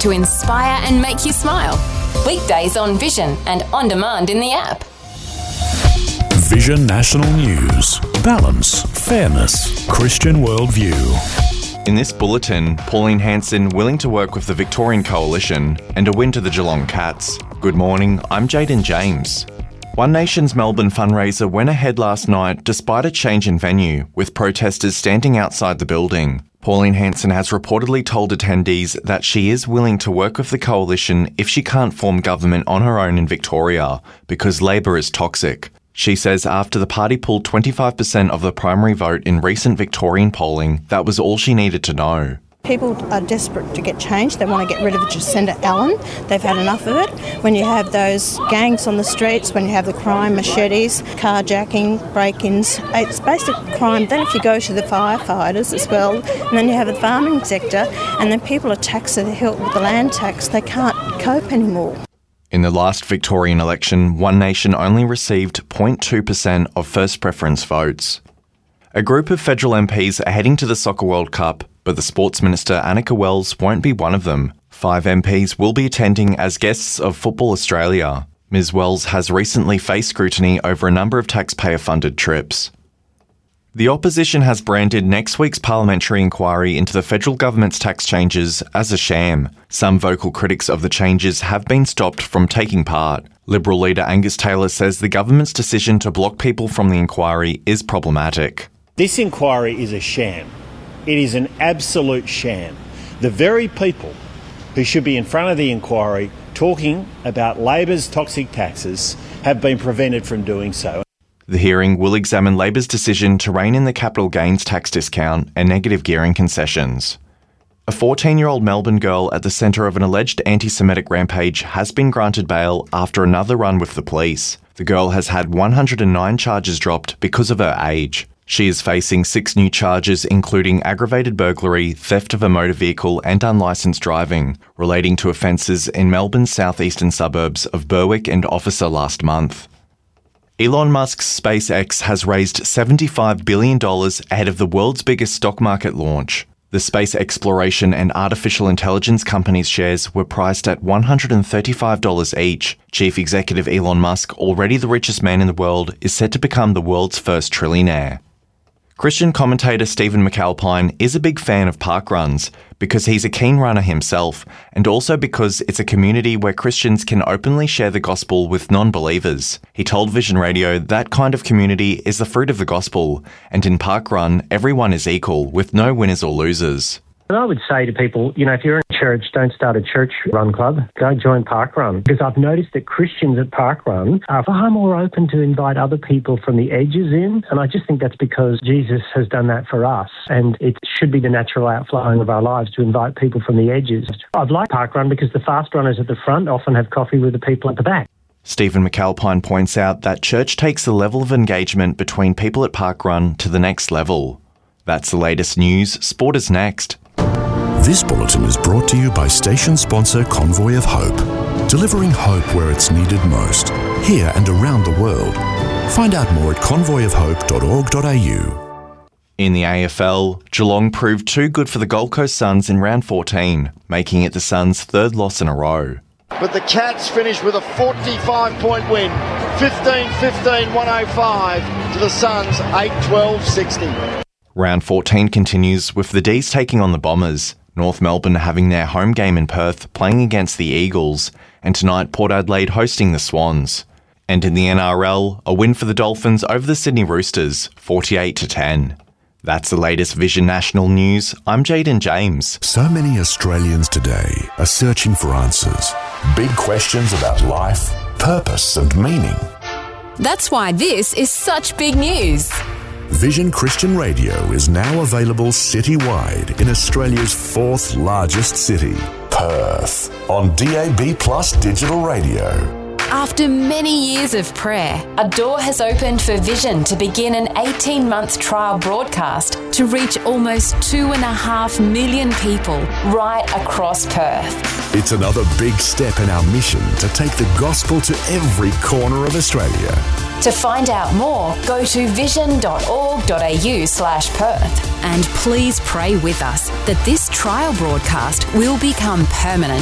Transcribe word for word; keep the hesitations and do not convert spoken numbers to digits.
to inspire and make you smile. Weekdays on Vision and on demand in the app. Vision National News. Balance, fairness, Christian worldview. In this bulletin, Pauline Hanson willing to work with the Victorian Coalition and a win to the Geelong Cats. Good morning, I'm Jaden James. One Nation's Melbourne fundraiser went ahead last night despite a change in venue, with protesters standing outside the building. Pauline Hanson has reportedly told attendees that she is willing to work with the Coalition if she can't form government on her own in Victoria, because Labor is toxic. She says after the party pulled twenty-five percent of the primary vote in recent Victorian polling, that was all she needed to know. People are desperate to get change. They want to get rid of Jacinda Allen. They've had enough of it. When you have those gangs on the streets, when you have the crime, machetes, carjacking, break-ins, it's basic crime. Then if you go to the firefighters as well, and then you have the farming sector, and then people are taxed to the hilt with the land tax, they can't cope anymore. In the last Victorian election, One Nation only received zero point two percent of first preference votes. A group of federal M Ps are heading to the Soccer World Cup, but the Sports Minister Annika Wells won't be one of them. Five M Ps will be attending as guests of Football Australia. Miz Wells has recently faced scrutiny over a number of taxpayer-funded trips. The opposition has branded next week's parliamentary inquiry into the federal government's tax changes as a sham. Some vocal critics of the changes have been stopped from taking part. Liberal leader Angus Taylor says the government's decision to block people from the inquiry is problematic. This inquiry is a sham. It is an absolute sham. The very people who should be in front of the inquiry talking about Labor's toxic taxes have been prevented from doing so. The hearing will examine Labor's decision to rein in the capital gains tax discount and negative gearing concessions. A fourteen-year-old Melbourne girl at the centre of an alleged anti-Semitic rampage has been granted bail after another run with the police. The girl has had one hundred nine charges dropped because of her age. She is facing six new charges, including aggravated burglary, theft of a motor vehicle and unlicensed driving, relating to offences in Melbourne's southeastern suburbs of Berwick and Officer last month. Elon Musk's SpaceX has raised seventy-five billion dollars ahead of the world's biggest stock market launch. The space exploration and artificial intelligence company's shares were priced at one hundred thirty-five dollars each. Chief Executive Elon Musk, already the richest man in the world, is set to become the world's first trillionaire. Christian commentator Stephen McAlpine is a big fan of parkruns because he's a keen runner himself, and also because it's a community where Christians can openly share the gospel with non-believers. He told Vision Radio that kind of community is the fruit of the gospel, and in parkrun, everyone is equal, with no winners or losers. And I would say to people, you know, if you're in a church, don't start a church run club. Go join Parkrun. Because I've noticed that Christians at Parkrun are far more open to invite other people from the edges in. And I just think that's because Jesus has done that for us. And it should be the natural outflowing of our lives to invite people from the edges. I've liked Parkrun because the fast runners at the front often have coffee with the people at the back. Stephen McAlpine points out that church takes the level of engagement between people at Parkrun to the next level. That's the latest news. Sport is next. This bulletin is brought to you by station sponsor Convoy of Hope, delivering hope where it's needed most, here and around the world. Find out more at convoy of hope dot org dot a u. In the A F L, Geelong proved too good for the Gold Coast Suns in round fourteen, making it the Suns' third loss in a row. But the Cats finished with a forty-five point win, fifteen fifteen one oh five to the Suns, eight twelve sixty. Round fourteen continues with the D's taking on the Bombers, North Melbourne having their home game in Perth playing against the Eagles, and tonight Port Adelaide hosting the Swans. And in the N R L, a win for the Dolphins over the Sydney Roosters, forty-eight to ten. That's the latest Vision National News. I'm Jaden James. So many Australians today are searching for answers. Big questions about life, purpose and meaning. That's why this is such big news. Vision Christian Radio is now available citywide in Australia's fourth largest city, Perth, on D A B Plus digital radio. After many years of prayer, a door has opened for Vision to begin an eighteen-month trial broadcast to reach almost two and a half million people right across Perth. It's another big step in our mission to take the gospel to every corner of Australia. To find out more, go to vision dot org dot a u slash Perth. And please pray with us that this trial broadcast will become permanent